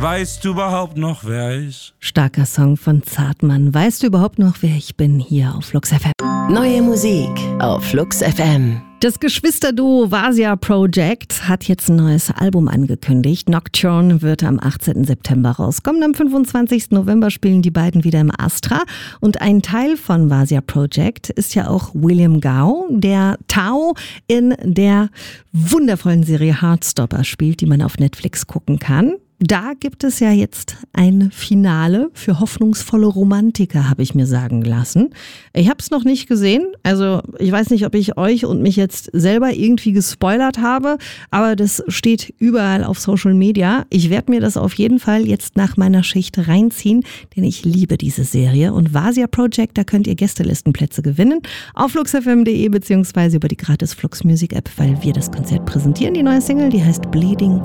Weißt du überhaupt noch, wer ich? Starker Song von Zartmann. Weißt du überhaupt noch, wer ich bin? Hier auf Flux FM. Neue Musik auf Flux FM. Das Geschwisterduo Vasia Project hat jetzt ein neues Album angekündigt. Nocturne wird am 18. September rauskommen. Am 25. November spielen die beiden wieder im Astra. Und ein Teil von Vasia Project ist ja auch William Gao, der Tao in der wundervollen Serie Heartstopper spielt, die man auf Netflix gucken kann. Da gibt es ja jetzt ein Finale für hoffnungsvolle Romantiker, habe ich mir sagen lassen. Ich habe es noch nicht gesehen, also ich weiß nicht, ob ich euch und mich jetzt selber irgendwie gespoilert habe, aber das steht überall auf Social Media. Ich werde mir das auf jeden Fall jetzt nach meiner Schicht reinziehen, denn ich liebe diese Serie. Und Vasia Project, da könnt ihr Gästelistenplätze gewinnen auf fluxfm.de beziehungsweise über die gratis Flux Music App, weil wir das Konzert präsentieren. Die neue Single, die heißt Bleeding